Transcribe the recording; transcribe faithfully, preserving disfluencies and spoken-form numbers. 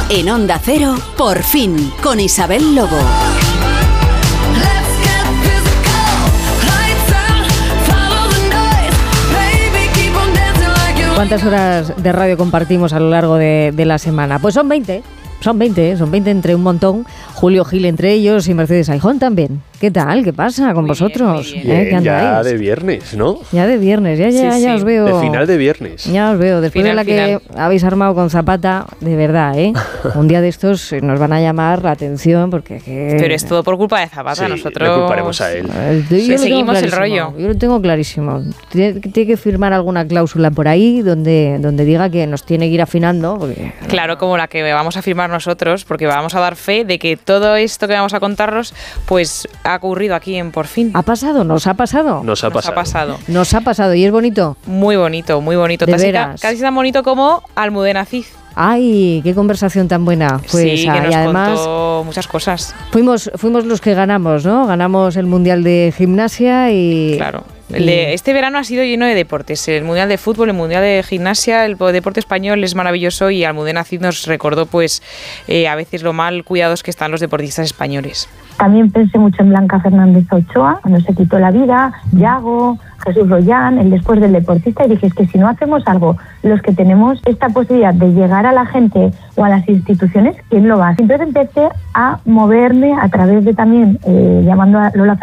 En Onda Cero, Por Fin, con Isabel Lobo. ¿Cuántas horas de radio compartimos a lo largo de, de la semana? Pues son veinte. Son veinte, son veinte entre un montón. Julio Gil entre ellos y Mercedes Aijón también. ¿Qué tal? ¿Qué pasa con muy vosotros? Bien, bien. ¿Eh? ¿Qué andáis? Ya de viernes, ¿no? Ya de viernes, ya, ya, sí, ya sí. os veo. De final de viernes. Ya os veo. Después final, de la final. que habéis armado con Zapata, de verdad, ¿eh? Un día de estos nos van a llamar la atención porque... Que, Pero es todo por culpa de Zapata. Sí, Nosotros le culparemos a él. Yo Sí, lo tengo seguimos el clarísimo, rollo. Yo lo tengo clarísimo. Tiene, tiene que firmar alguna cláusula por ahí donde, donde diga que nos tiene que ir afinando. Porque, Claro, como la que vamos a firmar nosotros, porque vamos a dar fe de que todo esto que vamos a contaros, pues ha ocurrido aquí en Por Fin. ¿Ha pasado? ¿Nos ha pasado? Nos ha Nos pasado. ha pasado. Nos ha pasado. ¿Y es bonito? Muy bonito, muy bonito. De Casi, veras. casi tan bonito como Almudena Cid. ¡Ay! ¡Qué conversación tan buena! Fue sí, esa. que nos Y además contó muchas cosas. fuimos, fuimos los que ganamos, ¿no? Ganamos el Mundial de Gimnasia y... Claro. y- El de- este verano ha sido lleno de deportes. El Mundial de Fútbol, el Mundial de Gimnasia, el deporte español es maravilloso y Almudena Cid nos recordó pues eh, a veces lo mal cuidados que están los deportistas españoles. También pensé mucho en Blanca Fernández Ochoa, cuando se quitó la vida, Yago, Jesús Royán, el después del deportista, y dije, es que si no hacemos algo, los que tenemos esta posibilidad de llegar a la gente o a las instituciones, ¿quién lo va a hacer? Entonces empecé a moverme a través de también, eh, llamando a Lola